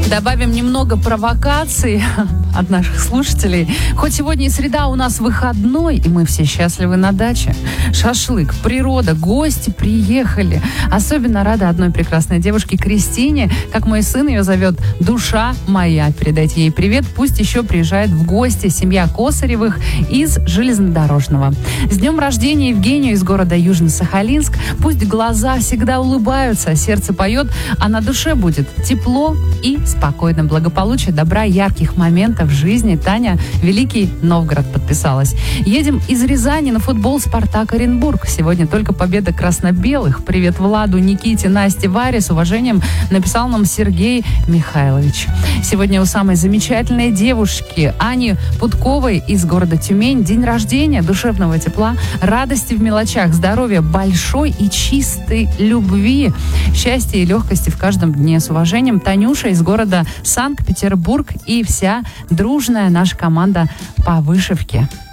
Добавим немного провокаций от наших слушателей. Хоть сегодня и среда, у нас выходной, и мы все счастливы на даче. Шашлык, природа, гости приехали. Особенно рада одной прекрасной девушке Кристине, как мой сын ее зовет, душа моя. Передайте ей привет, пусть еще приезжает в гости семья Косаревых из Железнодорожного. С днем рождения Евгению из города Южно-Сахалинск. Пусть глаза всегда улыбаются, сердце поет, а на душе будет тепло и спокойно. Благополучия, добра, ярких моментов в жизни. Таня, Великий Новгород подписалась. Едем из Рязани на футбол «Спартак» Оренбург. Сегодня только победа красно-белых. Привет Владу, Никите, Насте, Варе. С уважением написал нам Сергей Михайлович. Сегодня у самой замечательной девушки Ани Путковой из города Тюмень день рождения, душевного тепла, радости в мелочах, здоровья, большой и чистой любви, счастья и легкости в каждом дне. С уважением, Танюша из города Санкт-Петербург и вся дружная наша команда по вышивке.